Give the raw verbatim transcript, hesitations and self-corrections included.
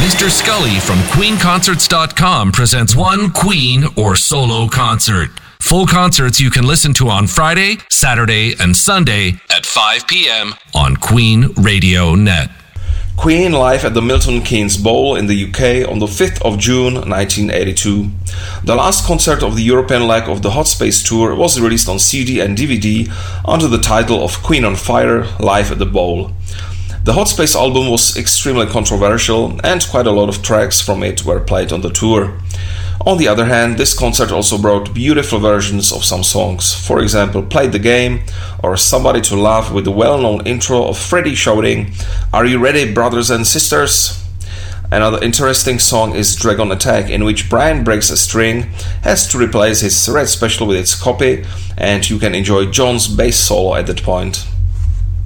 Mister Scully from Queen Concerts dot com presents one Queen or solo concert. Full concerts you can listen to on Friday, Saturday, and Sunday at five p.m. on Queen Radio Net. Queen live at the Milton Keynes Bowl in the U K on the fifth of June nineteen eighty-two. The last concert of the European leg of the Hot Space Tour was released on C D and D V D under the title of Queen on Fire Live at the Bowl. The Hot Space album was extremely controversial and quite a lot of tracks from it were played on the tour. On the other hand, this concert also brought beautiful versions of some songs. For example, Play the Game or Somebody to Love with the well-known intro of Freddie shouting, "Are you ready, brothers and sisters?" Another interesting song is Dragon Attack, in which Brian breaks a string, has to replace his Red Special with its copy, and you can enjoy John's bass solo at that point.